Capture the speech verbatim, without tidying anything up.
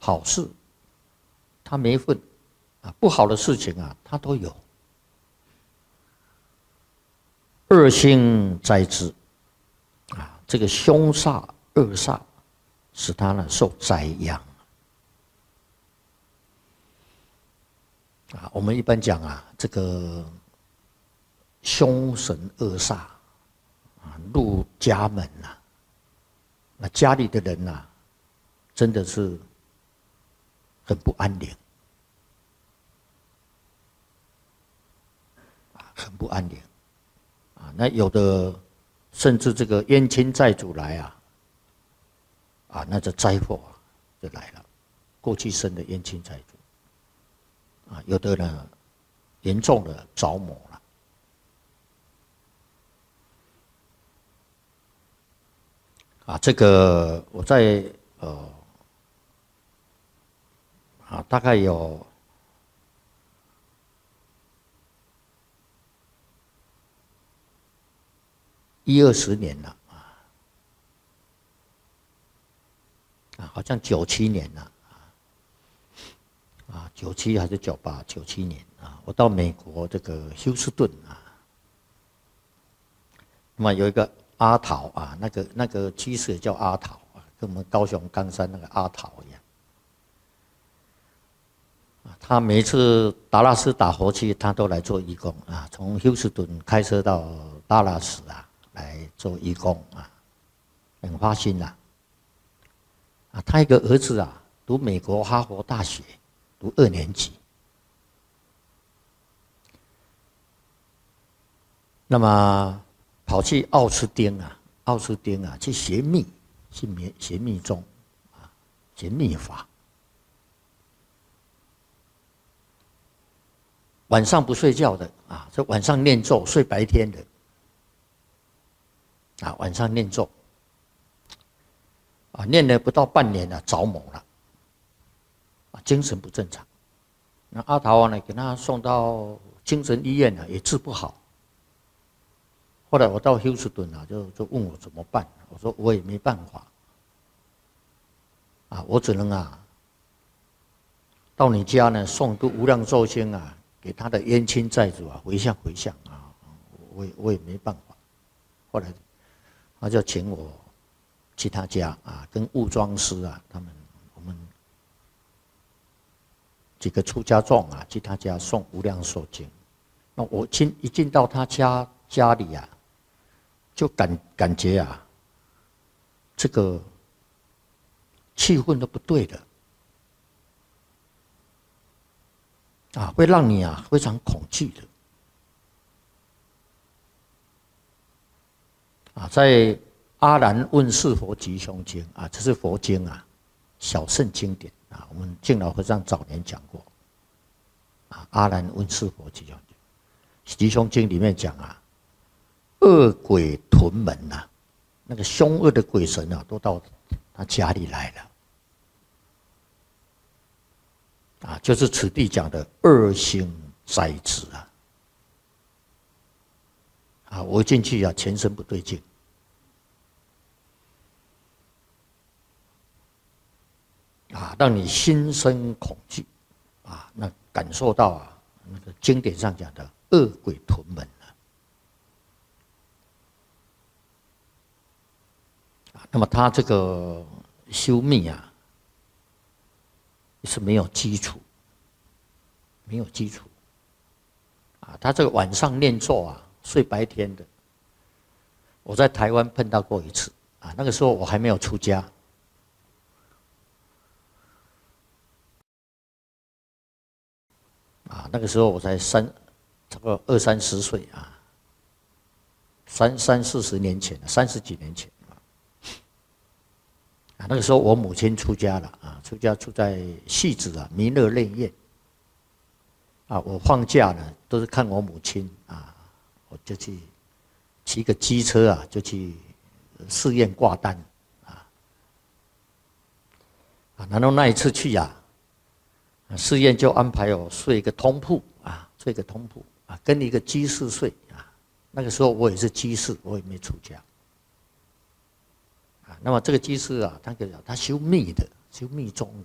好事他没份啊，不好的事情啊他都有。恶星灾之啊，这个凶煞恶煞使他呢受灾殃啊。我们一般讲啊，这个凶神恶煞啊入家门呐、啊，那家里的人呐、啊，真的是很不安宁啊，很不安宁。啊，那有的甚至这个冤亲债主来啊，啊，那这灾祸啊就来了，过去生的冤亲债主，啊，有的呢严重的着魔了，啊，这个我在呃啊大概有。一二十年了啊，啊，好像九七年了啊，啊，九七还是九八？九七年啊，我到美国这个休斯顿啊，那么有一个阿桃啊，那个那个居士也叫阿桃啊，跟我们高雄冈山那个阿桃一样。他每一次达拉斯打火机，他都来做义工啊，从休斯顿开车到达拉斯啊。来做义工啊，很花心呐、啊。啊，他一个儿子啊，读美国哈佛大学，读二年级。那么跑去奥斯汀啊，奥斯汀啊，去学密，去学密宗啊，学密法。晚上不睡觉的啊，这晚上念咒，睡白天的。啊，晚上念咒，啊，念了不到半年了，着魔了，啊，精神不正常。那阿桃啊呢，给他送到精神医院了，也治不好。后来我到休斯顿啊，就就问我怎么办，我说我也没办法，啊，我只能啊，到你家呢送个无量寿经啊，给他的冤亲债主啊回向回向啊，我也我也没办法。后来。他就请我去他家啊，跟悟庄师啊，他们我们几个出家众啊，去他家送无量寿经。那我进一进到他家家里啊，就感感觉啊，这个气氛都不对的啊，会让你啊非常恐惧的。啊，在《阿难问世佛吉凶经》啊，这是佛经啊，小乘经典啊，我们敬老和尚早年讲过。啊，《阿难问世佛吉凶经》，吉凶经里面讲啊，恶鬼屯门呐、啊，那个凶恶的鬼神啊，都到他家里来了。啊，就是此地讲的恶星灾之啊。啊，我进去啊，全身不对劲，啊，让你心生恐惧，啊，那感受到啊，那个经典上讲的恶鬼屯门了，啊，那么他这个修密啊，是没有基础，没有基础，啊，他这个晚上念咒啊。睡白天的，我在台湾碰到过一次啊，那个时候我还没有出家，啊，那个时候我才三，差不多二三十岁啊，三三四十年前，三十几年前啊，那个时候我母亲出家了啊，出家住在戏子啊弥勒内院，啊，我放假呢都是看我母亲啊。我就去骑个机车啊，就去寺院挂单啊，啊，然后那一次去啊，寺院就安排我睡一个通铺啊，睡个通铺啊，跟一个居士睡啊。那个时候我也是居士，我也没出家啊。那么这个居士啊，他给他修密的，修密宗